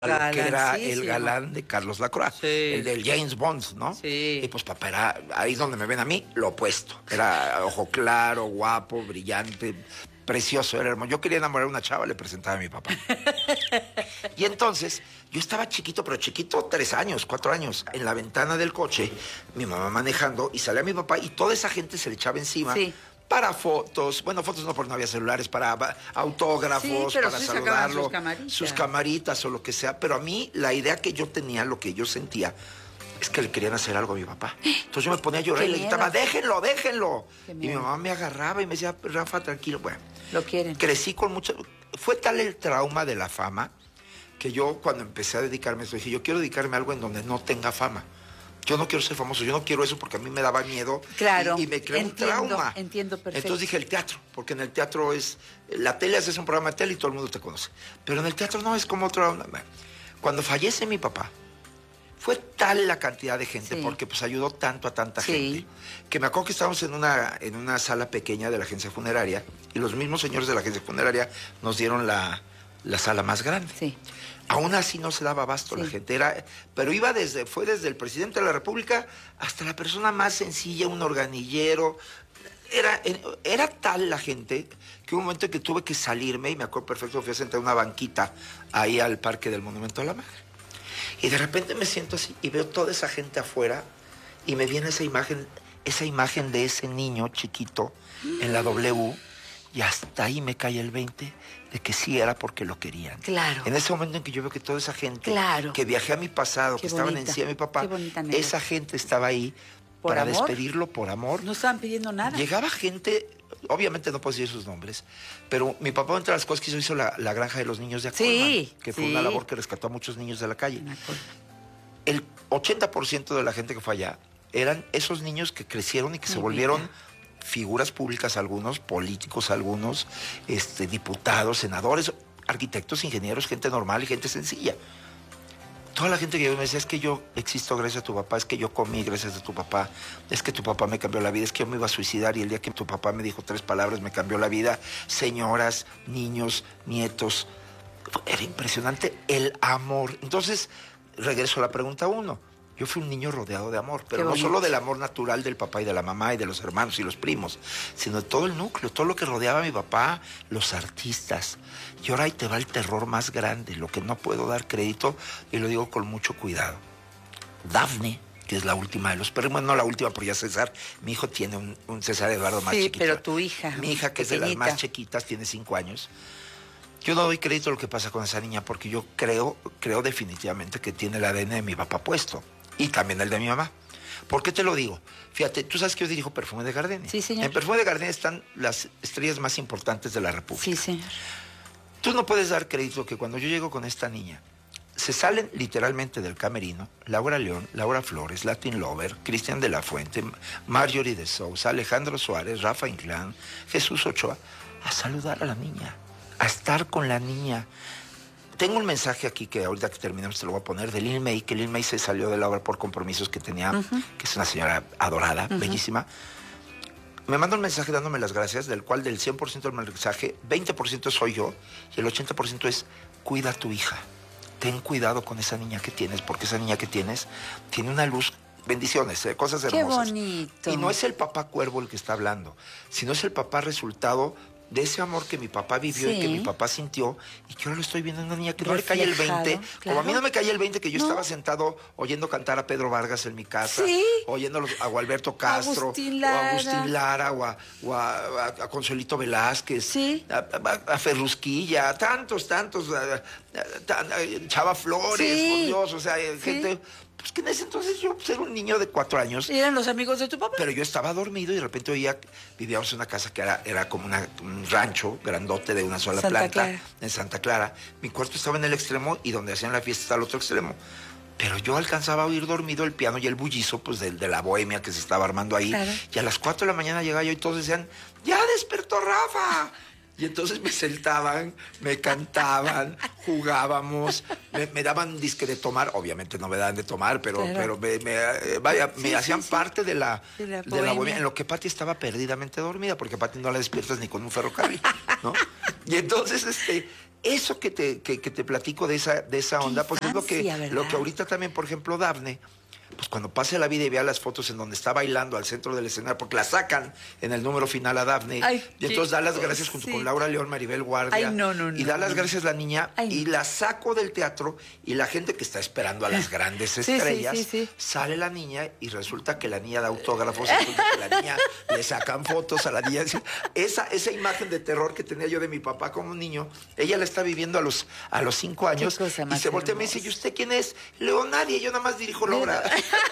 lo que era el Galancísimo. galán de Carlos Lacroix, Sí. el del James Bond, ¿no? Sí. Y pues papá era, ahí donde me ven a mí, lo opuesto. Era ojo claro, guapo, brillante, precioso, era hermoso. Yo quería enamorar a una chava, le presentaba a mi papá. Y entonces, yo estaba chiquito, pero chiquito, 3 años, 4 años, en la ventana del coche, mi mamá manejando, y salía mi papá, y toda esa gente se le echaba encima. Sí. Para fotos, bueno, fotos no, porque no había celulares, para autógrafos, Sí, pero para sí sacaban saludarlo, sus camaritas. sus camaritas o lo que sea. Pero a mí, la idea que yo tenía, lo que yo sentía, es que le querían hacer algo a mi papá. Entonces yo me ponía a llorar Qué y le miedo. gritaba, déjenlo, déjenlo. Qué Y mi miedo. mamá me agarraba y me decía, Rafa, tranquilo. Bueno, Lo quieren. crecí con mucho... Fue tal el trauma de la fama que yo cuando empecé a dedicarme a esto, dije, yo quiero dedicarme a algo en donde no tenga fama. Yo no quiero ser famoso, yo no quiero eso porque a mí me daba miedo. Claro, y me creó entiendo, un trauma. entiendo perfecto. Entonces dije el teatro, porque en el teatro es... La tele haces un programa de tele y todo el mundo te conoce. Pero en el teatro no, es como otro... Cuando fallece mi papá, fue tal la cantidad de gente, Sí. porque pues ayudó tanto a tanta Sí. gente, que me acuerdo que estábamos en una sala pequeña de la agencia funeraria y los mismos señores de la agencia funeraria nos dieron la sala más grande. Sí. Aún así no se daba abasto Sí. la gente, pero fue desde el presidente de la República hasta la persona más sencilla, un organillero. Era tal la gente que hubo un momento en que tuve que salirme, y me acuerdo perfecto, fui a sentar en una banquita ahí al Parque del Monumento a la Madre. Y de repente me siento así y veo toda esa gente afuera y me viene esa imagen de ese niño chiquito en la W, y hasta ahí me cae el 20 de que sí era porque lo querían. Claro. En ese momento en que yo veo que toda esa gente Claro. que viajé a mi pasado, Qué que estaban bonita, encima de mi papá, qué bonita anécdota. esa gente estaba ahí ¿Por para amor? despedirlo por amor. No estaban pidiendo nada. Llegaba gente, obviamente no puedo decir sus nombres, pero mi papá, entre las cosas que hizo la granja de los niños de Acolman, Sí, que fue sí. una labor que rescató a muchos niños de la calle. Me acuerdo. El 80% de la gente que fue allá eran esos niños que crecieron y que se Mi volvieron vida. figuras públicas, algunos, políticos, algunos, diputados, senadores, arquitectos, ingenieros, gente normal y gente sencilla. Toda la gente que yo me decía, es que yo existo gracias a tu papá, es que yo comí gracias a tu papá, es que tu papá me cambió la vida, es que yo me iba a suicidar y el día que tu papá me dijo 3 palabras me cambió la vida. Señoras, niños, nietos. Era impresionante el amor. Entonces, regreso a la pregunta 1. Yo fui un niño rodeado de amor, pero Qué no bonito. solo del amor natural del papá y de la mamá y de los hermanos y los primos, sino de todo el núcleo, todo lo que rodeaba a mi papá, los artistas. Y ahora ahí te va el terror más grande, lo que no puedo dar crédito, y lo digo con mucho cuidado. Dafne, que es la última de los perros, bueno, no la última, porque ya César, mi hijo tiene un César Eduardo más Sí, chiquito. pero tu hija, Mi hija, que es de las pequeñita. más chiquitas, tiene 5 años. Yo no doy crédito a lo que pasa con esa niña, porque yo creo definitivamente que tiene el ADN de mi papá puesto, y también el de mi mamá. ¿Por qué te lo digo? Fíjate, tú sabes que yo dirijo Perfume de Gardenia. Sí, señor. En Perfume de Gardenia están las estrellas más importantes de la República. Sí, señor. Tú no puedes dar crédito que cuando yo llego con esta niña, se salen literalmente del camerino Laura León, Laura Flores, Latin Lover, Cristian de la Fuente, Marjorie de Sousa, Alejandro Suárez, Rafa Inclán, Jesús Ochoa, a saludar a la niña, a estar con la niña. Tengo un mensaje aquí que ahorita que terminemos te lo voy a poner, de Lin May, que Lin May se salió de la obra por compromisos que tenía, que es una señora adorada, bellísima. Me manda un mensaje dándome las gracias, del cual del 100% del mensaje, 20% soy yo y el 80% es cuida a tu hija. Ten cuidado con esa niña que tienes, porque esa niña que tienes tiene una luz, bendiciones, cosas Qué hermosas. bonito. Y no es el papá cuervo el que está hablando, sino es el papá resultado de ese amor que mi papá vivió y que Sí. mi papá sintió, y que ahora lo estoy viendo en una niña que no le cae el Reflejado, 20, como a mí claro. no me caía el 20, que yo No. estaba sentado oyendo cantar a Pedro Vargas en mi casa, Sí. oyendo a Gualberto Castro, Agustín o a Lara. Agustín Lara, o a Consuelito Velázquez, Sí. a Ferrusquilla, a tantos, Chava Flores, Sí. por Dios, o sea, Sí. gente, pues que en ese entonces yo pues, era un niño de 4 años, ¿Eran los amigos de tu papá? pero yo estaba dormido y de repente vivíamos en una casa que era como un rancho grandote de una sola Santa planta, Clara. en Santa Clara. Mi cuarto estaba en el extremo y donde hacían la fiesta estaba al otro extremo. Pero yo alcanzaba a oír dormido el piano y el bullizo pues de la bohemia que se estaba armando ahí. Claro. Y a las 4 de la mañana llegaba yo y todos decían, ¡ya despertó Rafa! Y entonces me sentaban, me cantaban, jugábamos, me daban disque de tomar, obviamente no me daban de tomar, pero Claro. me hacían sí. parte de la De la bohemia, bohemia. en lo que Pati estaba perdidamente dormida, porque a Pati no la despiertas ni con un ferrocarril, ¿no? Y entonces, eso que te platico de esa onda, pues es infancia, lo que ¿verdad? ahorita también, por ejemplo, Dafne, pues cuando pase la vida y vea las fotos en donde está bailando al centro del escenario, porque la sacan en el número final a Dafne, Ay, y entonces da las chicos, gracias junto sí. con Laura León, Maribel Guardia, Ay, no, y da las gracias la niña, Ay, y no. la saco del teatro, y la gente que está esperando a las grandes sí, estrellas, sí. sale la niña, y resulta que la niña da autógrafos, resulta que la niña le sacan fotos a la niña. Esa imagen de terror que tenía yo de mi papá como niño, ella la está viviendo a los 5 años, cosa y más se voltea y me dice, hermosa. ¿y usted quién es? Leo, nadie, yo nada más dirijo la obra.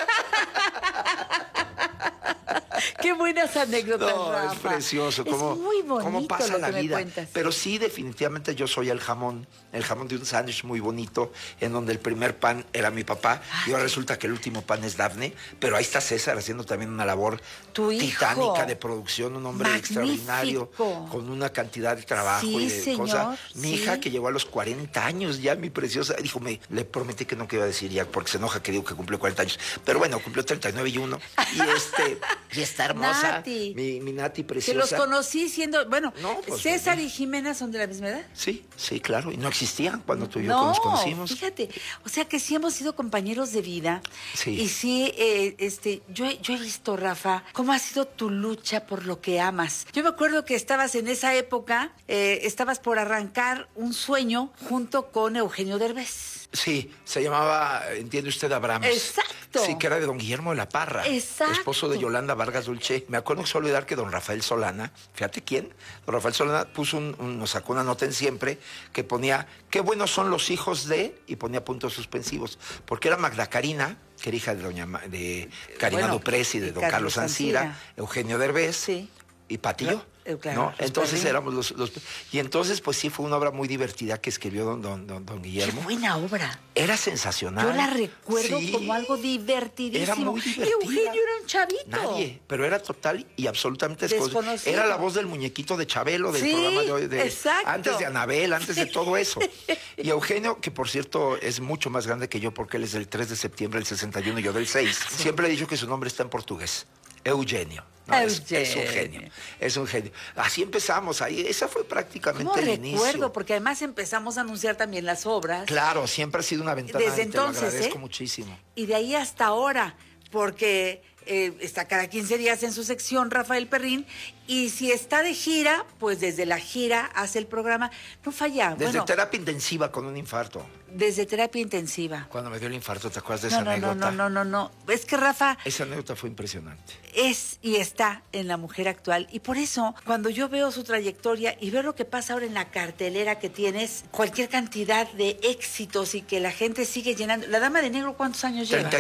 Qué buenas anécdotas, No, Rafa. es precioso. Es muy bonito cómo pasa lo la que me vida. cuentas. Pero sí, definitivamente yo soy el jamón de un sándwich muy bonito, en donde el primer pan era mi papá, y ahora resulta que el último pan es Dafne, pero ahí está César haciendo también una labor Tu hijo. titánica de producción, un hombre Magnífico. extraordinario, con una cantidad de trabajo Sí, y de señor, cosas. Mi hija, sí. que llegó a los 40 años ya, mi preciosa, dijo, le prometí que no iba a decir ya, porque se enoja que digo que cumplió 40 años, pero bueno, cumplió 39 y 1, y está hermosa, Nati. mi Nati Que preciosa. los conocí siendo, bueno, No, pues, César oye. y Jimena son de la misma edad. Sí, claro, y no existían cuando tú y yo No, nos conocimos. fíjate, o sea que sí hemos sido compañeros de vida. Sí. Y sí, yo he visto, Rafa, cómo ha sido tu lucha por lo que amas. Yo me acuerdo que estabas en esa época, estabas por arrancar un sueño junto con Eugenio Derbez. Sí, se llamaba, entiende usted, Abrams. Exacto. Sí, que era de don Guillermo de la Parra. Exacto. Esposo de Yolanda Vargas Dulce. Me acuerdo que solo olvidar que don Rafael Solana, fíjate quién, don Rafael Solana nos sacó una nota en Siempre que ponía, qué buenos son los hijos de, y ponía puntos suspensivos, porque era Magda Karina, que era hija de Karina Bueno, Duprés y de y don Carlos Carlos Ancira, Ancira. Eugenio Derbez. Sí. Y Patillo, Claro, ¿no? los Entonces Perrín. éramos los... Y entonces, pues sí, fue una obra muy divertida que escribió don Qué Guillermo. buena obra. Era sensacional. Yo la recuerdo Sí. como algo divertidísimo. Era muy divertida. Y Eugenio era un chavito. Nadie, pero era total y absolutamente Desconocido. Era la voz del muñequito de Chabelo, del Sí, programa de hoy, exacto. antes de Anabel, antes de todo eso. Y Eugenio, que por cierto es mucho más grande que yo, porque él es del 3 de septiembre del 61 y yo del 6. Siempre he dicho que su nombre está en portugués. Eugenio. No, es un genio. Es un genio. Así empezamos ahí. Esa fue prácticamente ¿Cómo el recuerdo? inicio. Porque además empezamos a anunciar también las obras. Claro, siempre ha sido una ventana. Desde Te entonces, lo agradezco ¿eh? muchísimo. Y de ahí hasta ahora, porque está cada 15 días en su sección Rafael Perrín, y si está de gira, pues desde la gira hace el programa. No falla. Desde bueno, terapia intensiva con un infarto. desde terapia intensiva. Cuando me dio el infarto, ¿te acuerdas de esa No. anécdota? Es que Rafa Esa anécdota fue impresionante. es y está en La Mujer Actual. Y por eso, cuando yo veo su trayectoria y veo lo que pasa ahora en la cartelera que tienes, cualquier cantidad de éxitos y que la gente sigue llenando. La Dama de Negro, ¿cuántos años lleva?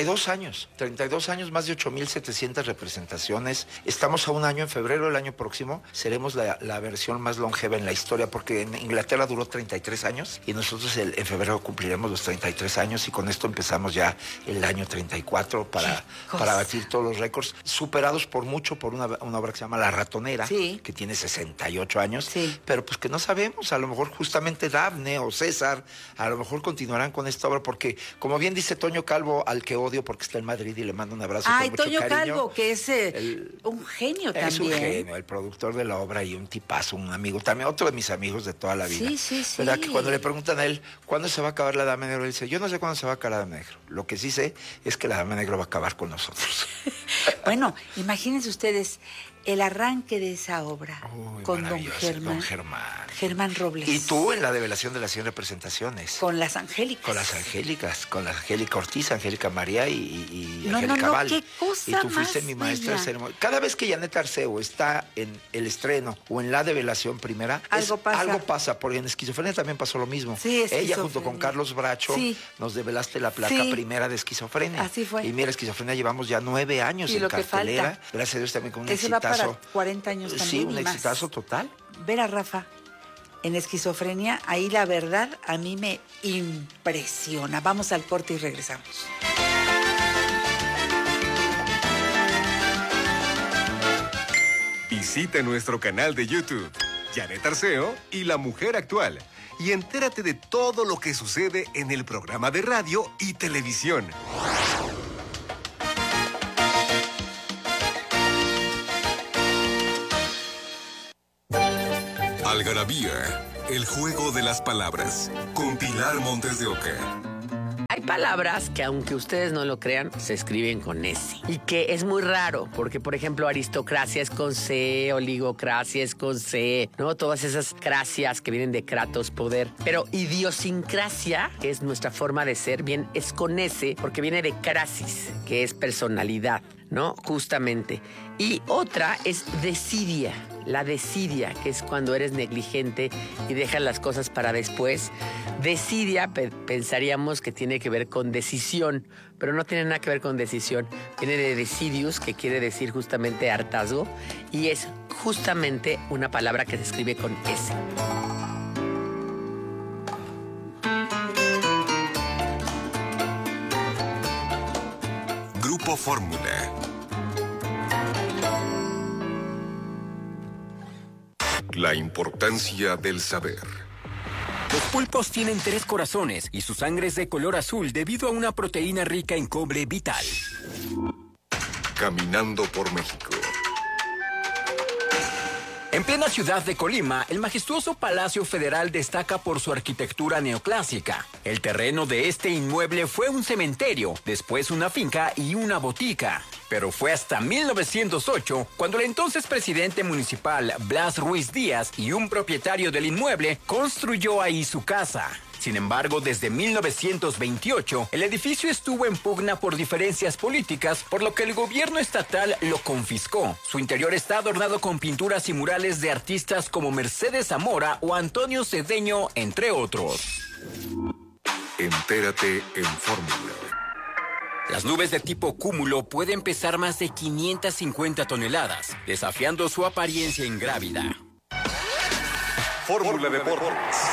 32 años, más de 8,700 representaciones. Estamos a un año, en febrero del año próximo, seremos la versión más longeva en la historia, porque en Inglaterra duró 33 años y nosotros en febrero cumpliremos los 33 años, y con esto empezamos ya el año 34 para batir todos los récords, superados por mucho por una obra que se llama La Ratonera, Sí. que tiene 68 años, Sí. pero pues que no sabemos, a lo mejor justamente Dafne o César, a lo mejor continuarán con esta obra, porque como bien dice Toño Calvo, al que odio porque está en Madrid y le mando un abrazo Ay, con mucho Toño cariño. Calvo, que es un genio también. Es un genio, el productor de la obra y un tipazo, un amigo, también otro de mis amigos de toda la vida. Sí. ¿Verdad? Que cuando le preguntan a él, ¿cuándo se va a acabar la Dama de Negro? Él dice, yo no sé cuándo se va a acabar la Dama de Negro. Lo que sí sé es que la Dama de Negro va a acabar con nosotros. Bueno, imagínense ustedes el arranque de esa obra Uy, con don maravilloso, don Germán. Germán. Germán Robles. Y tú en la develación de las 100 representaciones. Con las Angélicas. Con las Angélicas, con la Angélica Ortiz, Angélica María y No, Angélica no, Val. qué cosa y tú fuiste más mi maestra de bella. ceremonia. Cada vez que Janet Arceo está en el estreno o en la develación primera, Algo pasa. algo pasa, porque en Esquizofrenia también pasó lo mismo. Sí, Ella junto con Esquizofrenia. Carlos Bracho Sí. nos develaste la placa Sí. primera de Esquizofrenia. Así fue. Y mira, Esquizofrenia llevamos ya 9 años Y en lo que cartelera. falta. Gracias a Dios también con un Ese va exitazo. para 40 años también. Sí, un y más. exitazo total. Ver a Rafa en Esquizofrenia, ahí la verdad a mí me impresiona. Vamos al corte y regresamos. Visita nuestro canal de YouTube, Janet Arceo y La Mujer Actual, y entérate de todo lo que sucede en el programa de radio y televisión. Algarabía El juego de las palabras, con Pilar Montes de Oca. Hay palabras que, aunque ustedes no lo crean, se escriben con S. Y que es muy raro, porque, por ejemplo, aristocracia es con C, oligocracia es con C, ¿no? Todas esas cracias que vienen de kratos, poder. Pero idiosincrasia, que es nuestra forma de ser, bien, es con S, porque viene de crasis, que es personalidad, ¿no? Justamente. Y otra es desidia. La desidia, que es cuando eres negligente y dejas las cosas para después. Desidia pensaríamos que tiene que ver con decisión, pero no tiene nada que ver con decisión. Viene de decidius, que quiere decir justamente hartazgo, y es justamente una palabra que se escribe con S. Grupo Fórmula. La importancia del saber. Los pulpos tienen 3 corazones y su sangre es de color azul debido a una proteína rica en cobre vital. Caminando por México. En plena ciudad de Colima, el majestuoso Palacio Federal destaca por su arquitectura neoclásica. El terreno de este inmueble fue un cementerio, después una finca y una botica. Pero fue hasta 1908 cuando el entonces presidente municipal Blas Ruiz Díaz y un propietario del inmueble construyó ahí su casa. Sin embargo, desde 1928, el edificio estuvo en pugna por diferencias políticas, por lo que el gobierno estatal lo confiscó. Su interior está adornado con pinturas y murales de artistas como Mercedes Zamora o Antonio Cedeño, entre otros. Entérate en Fórmula. Las nubes de tipo cúmulo pueden pesar más de 550 toneladas, desafiando su apariencia ingrávida. Fórmula Deportes.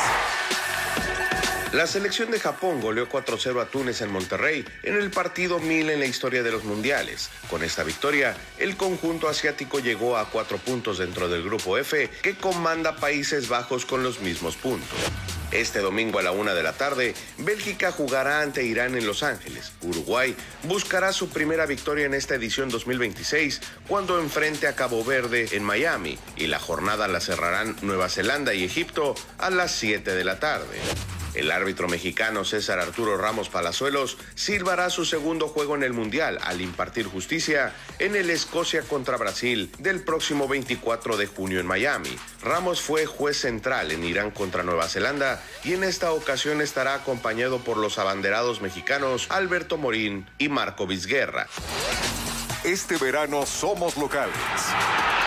La selección de Japón goleó 4-0 a Túnez en Monterrey en el partido 1000 en la historia de los mundiales. Con esta victoria, el conjunto asiático llegó a 4 puntos dentro del grupo F, que comanda Países Bajos con los mismos puntos. Este domingo a la 1 de la tarde, Bélgica jugará ante Irán en Los Ángeles. Uruguay buscará su primera victoria en esta edición 2026 cuando enfrente a Cabo Verde en Miami, y la jornada la cerrarán Nueva Zelanda y Egipto a las 7 de la tarde. El árbitro mexicano César Arturo Ramos Palazuelos silbará su segundo juego en el Mundial al impartir justicia en el Escocia contra Brasil del próximo 24 de junio en Miami. Ramos fue juez central en Irán contra Nueva Zelanda y en esta ocasión estará acompañado por los abanderados mexicanos Alberto Morín y Marco Vizguerra. Este verano somos locales.